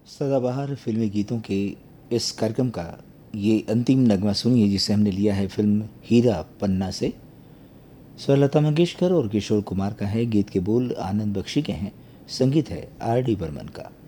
सदाबहार फिल्मी गीतों के इस कार्यक्रम का ये अंतिम नगमा सुनिए, जिसे हमने लिया है फिल्म हीरा पन्ना से। स्वर लता मंगेशकर और किशोर कुमार का है। गीत के बोल आनंद बख्शी के हैं। संगीत है आर डी बर्मन का।